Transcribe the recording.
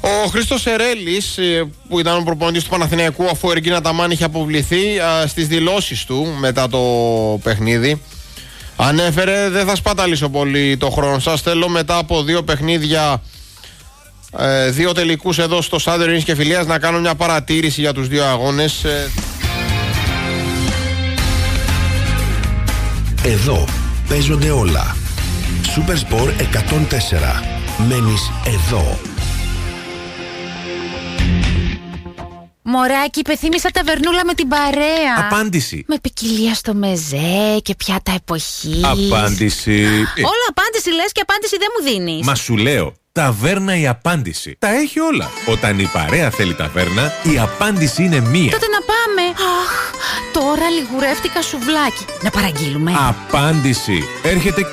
Ο Χρήστος Ερέλης, που ήταν ο προπονητής του Παναθηναϊκού, αφού ο Εργίνα Ταμάν είχε αποβληθεί, στις δηλώσεις του μετά το παιχνίδι ανέφερε: δεν θα σπαταλήσω πολύ το χρόνο σας. Θέλω μετά από 2 παιχνίδια, 2 τελικούς εδώ στο Στάδιο Ειρήνης και Φιλίας, να κάνω μια παρατήρηση για τους 2 αγώνες. Εδώ παίζονται όλα. Super Sport 104. Μένεις εδώ. Μωράκι, υπεθύμησα ταβερνούλα με την παρέα. Απάντηση. Με ποικιλία στο μεζέ και πιάτα εποχής. Απάντηση. Όλα απάντηση λες και απάντηση δεν μου δίνεις. Μα σου λέω, ταβέρνα η απάντηση. Τα έχει όλα. Όταν η παρέα θέλει ταβέρνα, η απάντηση είναι μία. Τότε να πάμε. Αχ, τώρα λιγουρεύτηκα σουβλάκι. Να παραγγείλουμε. Απάντηση. Έρχεται